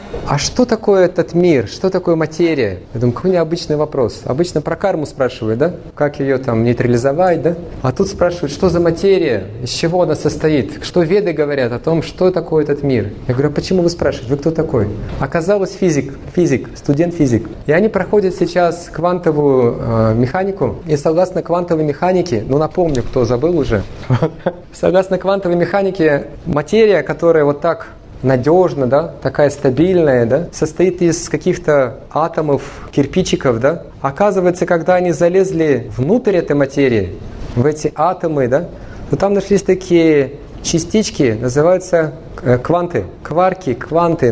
а что такое этот мир, что такое материя? Я думаю, какой необычный вопрос. Обычно про карму спрашивают, да? Как ее там нейтрализовать, да? А тут спрашивают, что за материя, из чего она состоит, что веды говорят о том, что такое этот мир. Я говорю, а почему вы спрашиваете, вы кто такой? Оказалось, физик, студент-физик. И они проходят сейчас квантовую механику, и согласно квантовой механике, напомню, кто забыл уже, согласно квантовой механике, материя, которая вот так надежно, да, такая стабильная, да, состоит из каких-то атомов, кирпичиков, да. Оказывается, когда они залезли внутрь этой материи, в эти атомы, да, то там нашлись такие частички, называются кванты, кварки, кванты,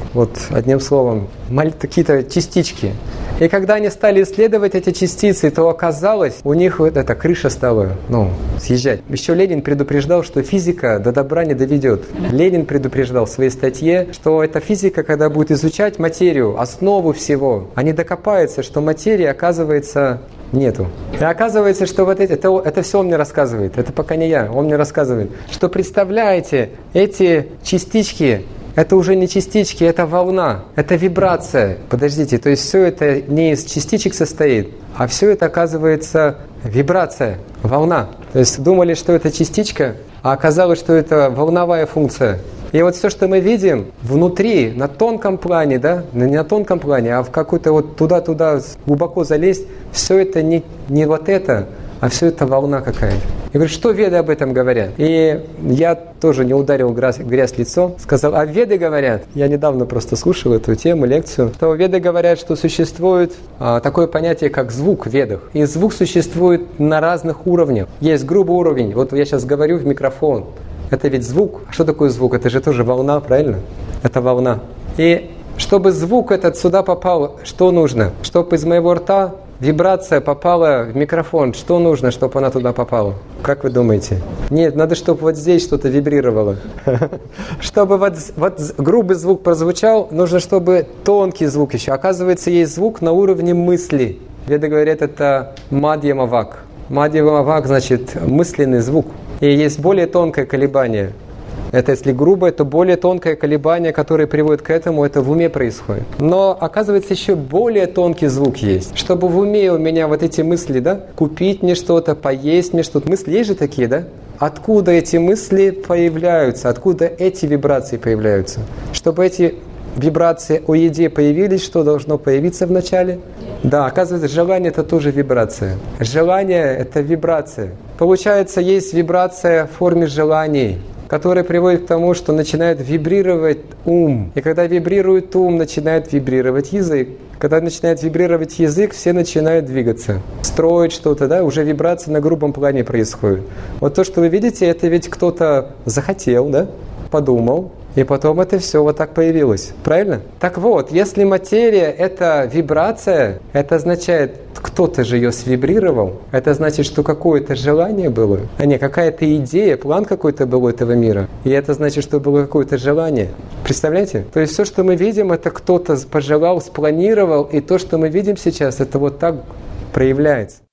одним словом, какие-то частички. И когда они стали исследовать эти частицы, то оказалось, у них эта крыша стала, съезжать. Еще Ленин предупреждал, что физика до добра не доведет. Ленин предупреждал в своей статье, что эта физика, когда будет изучать материю, основу всего, они докопаются, что материи, оказывается, нету. И оказывается, что это все он мне рассказывает. Это пока не я, он мне рассказывает. Что, представляете, эти частички, это уже не частички, это волна, это вибрация. Подождите, то есть все это не из частичек состоит, а все это оказывается вибрация, волна. То есть думали, что это частичка, а оказалось, что это волновая функция. И вот все, что мы видим внутри, на тонком плане, да, не на тонком плане, а в какую-то туда-туда глубоко залезть, все это не вот это, а все это волна какая-то. Я говорю, что веды об этом говорят? И я тоже не ударил грязь в лицо, сказал, а веды говорят, я недавно просто слушал эту тему, лекцию, что веды говорят, что существует такое понятие, как звук в ведах. И звук существует на разных уровнях. Есть грубый уровень, вот я сейчас говорю в микрофон, это ведь звук. А что такое звук? Это же тоже волна, правильно? Это волна. И чтобы звук этот сюда попал, что нужно? Чтобы из моего рта вибрация попала в микрофон. Что нужно, чтобы она туда попала? Как вы думаете? Нет, надо, чтобы вот здесь что-то вибрировало. Чтобы вот грубый звук прозвучал, нужно, чтобы тонкий звук еще. Оказывается, есть звук на уровне мысли. Веды говорят, это мадьямавак. Мадьямавак значит мысленный звук. И есть более тонкое колебание. Это если грубое, то более тонкое колебание, которое приводит к этому, это в уме происходит. Но оказывается, еще более тонкий звук есть. Чтобы в уме у меня вот эти мысли, да, купить мне что-то, поесть мне что-то. Мысли есть же такие, да? Откуда эти мысли появляются? Откуда эти вибрации появляются? Чтобы эти вибрации о еде появились, что должно появиться вначале? Да, оказывается, желание – это тоже вибрация. Желание – это вибрация. Получается, есть вибрация в форме желаний, которая приводит к тому, что начинает вибрировать ум. И когда вибрирует ум, начинает вибрировать язык. Когда начинает вибрировать язык, все начинают двигаться, строить что-то, да, уже вибрация на грубом плане происходит. Вот то, что вы видите, это ведь кто-то захотел, да, подумал, и потом это все вот так появилось. Правильно? Так вот, если материя – это вибрация, это означает, кто-то же ее свибрировал. Это значит, что какое-то желание было, а не какая-то идея, план какой-то был у этого мира. И это значит, что было какое-то желание. Представляете? То есть все, что мы видим, это кто-то пожелал, спланировал, и то, что мы видим сейчас, это вот так проявляется.